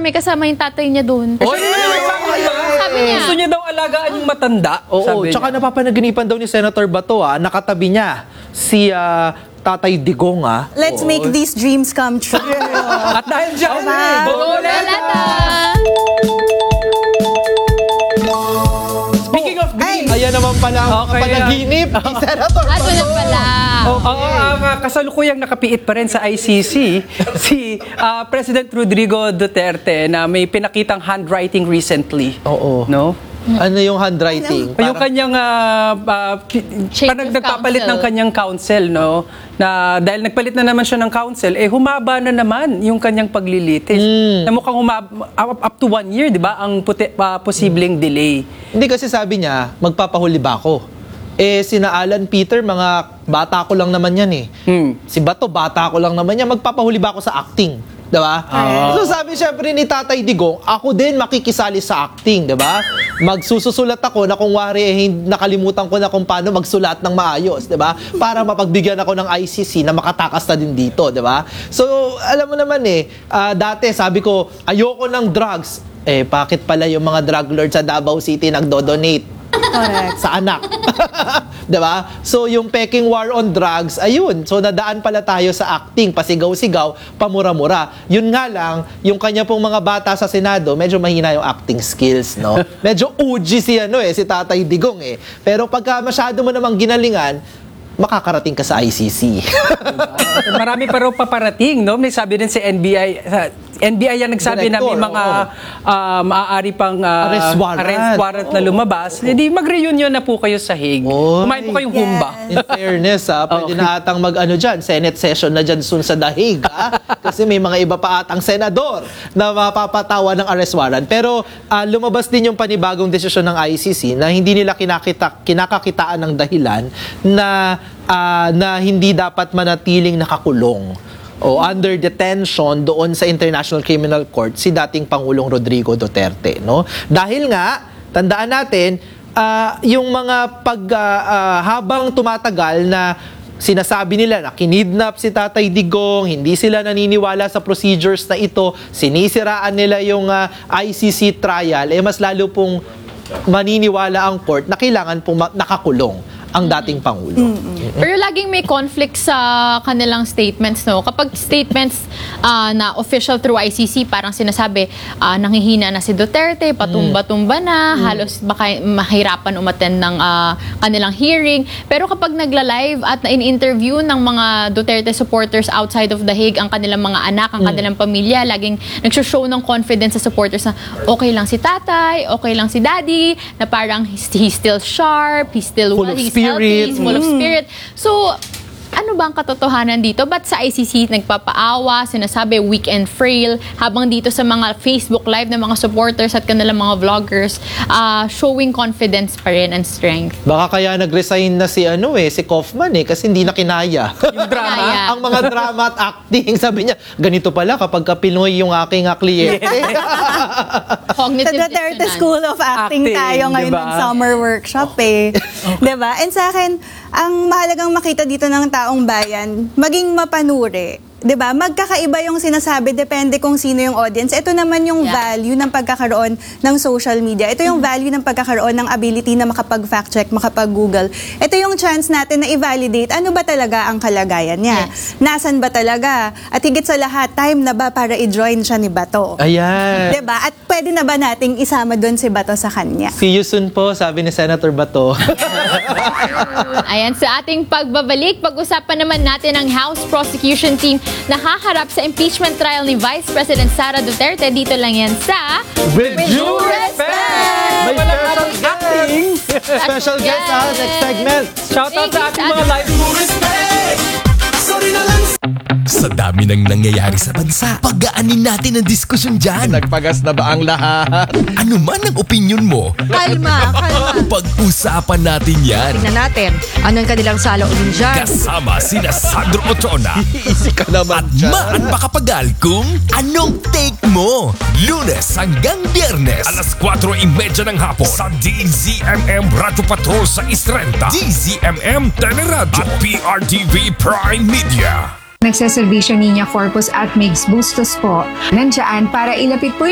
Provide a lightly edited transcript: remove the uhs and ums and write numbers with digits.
may kasama yung tatay niya doon. Sabi niya. Gusto niya daw alagaan yung matanda. Oo, tsaka napapanaginipan daw ni Senator Bato, nakatabi niya si Tatay Digong. Let's make these dreams come true. At dahil dyan, speaking of dreams, ayan naman pala ang panaginip ni Senator Ato na Bato. pala. kasalukuyang nakapiit pa rin sa ICC si President Rodrigo Duterte na may pinakitang handwriting recently. Oo. No? Ano yung handwriting? Yung kanyang parang nagpapalit ng kanyang counsel, no? Na dahil nagpalit na naman siya ng counsel, humaba na naman yung kanyang paglilitis. Na mukhang up to 1 year, di ba? Ang posibleng delay. Hindi kasi sabi niya, magpapahuli ba ako? Sina Alan Peter, mga bata ko lang naman yan Si Bato, bata ko lang naman yan. Magpapahuli ba ako sa acting? Diba? So sabi syempre ni Tatay Digong, ako din makikisali sa acting, diba? Magsusulat ako na kung wari nakalimutan ko na kung paano magsulat ng maayos, diba? Para mapagbigyan ako ng ICC na makatakas na din dito, diba? So alam mo naman dati sabi ko, ayoko ng drugs. Bakit pala yung mga drug lords sa Davao City nagdo-donate? Correct. Sa anak. Diba? So, yung peking war on drugs, ayun. So, nadaan pala tayo sa acting, pasigaw-sigaw, pamura-mura. Yun nga lang, yung kanya pong mga bata sa Senado, medyo mahina yung acting skills, no? Medyo uji si Tatay Digong, Pero pagka masyado mo namang ginalingan, makakarating ka sa ICC. Marami pa raw paparating, no? May sabi din si NBI yan nagsabi na may mga maaari pang arrest warrant na lumabas. Hindi, mag-reunion na po kayo sa Hague. Kumain po kayong humba. In fairness, pwede na atang dyan, Senate session na dyan soon sa The Hague, Kasi may mga iba pa atang senador na mapapatawa ng arrest warrant. Pero lumabas din yung panibagong desisyon ng ICC na hindi nila kinakakitaan ng dahilan na hindi dapat manatiling nakakulong o under detention doon sa International Criminal Court si dating Pangulong Rodrigo Duterte, no? Dahil nga, tandaan natin, yung mga habang tumatagal na sinasabi nila na kinidnap si Tatay Digong, hindi sila naniniwala sa procedures na ito, sinisiraan nila yung ICC trial, mas lalo pong maniniwala ang court na kailangan pong nakakulong ang dating Pangulo. Pero laging may conflict sa kanilang statements, no? Kapag statements na official through ICC, parang sinasabi, nanghihina na si Duterte, patumba-tumba na, halos baka mahirapan umattend ng kanilang hearing. Pero kapag nagla-live at in-interview ng mga Duterte supporters outside of The Hague, ang kanilang mga anak, ang kanilang pamilya, laging nagsho-show ng confidence sa supporters na okay lang si tatay, okay lang si daddy, na parang he's still sharp, he's still healthy, he's full of spirit. So, ano ba ang katotohanan dito? Ba't sa ICC nagpapaawa, sinasabi weak and frail, habang dito sa mga Facebook Live ng mga supporters at kanilang mga vloggers, showing confidence pa rin and strength? Baka kaya nag-resign na si Kaufman kasi hindi na kinaya. Yung drama? Ang mga drama at acting, sabi niya, ganito pala kapag Pinoy yung aking kliyente. Sa Duterte School of Acting tayo ngayon ng summer workshop Diba? And sa akin, ang mahalagang makita dito ng taong bayan, maging mapanuri. 'Di ba? Magkakaiba yung sinasabi, depende kung sino yung audience. Ito naman yung value ng pagkakaroon ng social media. Ito yung value ng pagkakaroon ng ability na makapag-fact check, makapag-google. Ito yung chance natin na i-validate ano ba talaga ang kalagayan niya. Yes. Nasaan ba talaga? At higit sa lahat, time na ba para i-join siya ni Bato? Ayan. 'Di ba? At pwede na ba nating isama doon si Bato sa kanya? See you soon po, sabi ni Senator Bato. Ayan, sa ating pagbabalik, pag-usapan naman natin ang House Prosecution Team na haharap sa impeachment trial ni Vice President Sara Duterte. Dito lang yan sa With due respect! May special acting! Special guest next segment. Shoutout sa ating mga live. Sa dami ng nangyayari sa bansa, pagaanin natin ang diskusyon dyan. Nagpagas na ba ang lahat? Ano man ang opinion mo, Kalma. pag-usapan natin yan. Tingnan natin, anong kanilang saloobin dyan? Kasama sina Sandro Ochoa Easy ka naman at dyan. Maan Macapagal kung anong take mo. Lunes hanggang Biyernes, alas 4:30 ng hapon sa DZMM Radio Patrol sa Istrenta, DZMM Teleradyo at PRTV Prime Media. Nagsaservisyo Niña Corpus at Migs Bustos po. Nandiyan para ilapit po